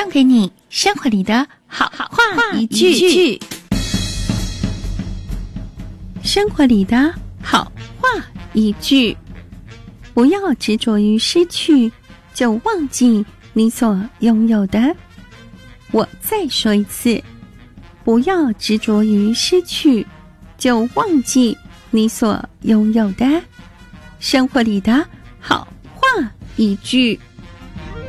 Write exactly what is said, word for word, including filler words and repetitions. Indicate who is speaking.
Speaker 1: 给你生活里的好话一句，生活里的好话一句。不要执着于失去，就忘记你所拥有的。我再说一次，不要执着于失去，就忘记你所拥有的。生活里的好话一句。